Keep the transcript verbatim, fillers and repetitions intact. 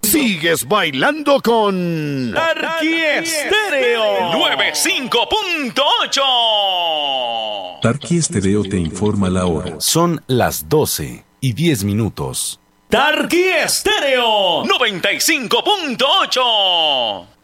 Sigues bailando con Tarqui Estéreo noventa y cinco punto ocho. Tarqui Estéreo te informa la hora. Son las doce y diez minutos. Tarqui Estéreo noventa y cinco punto ocho.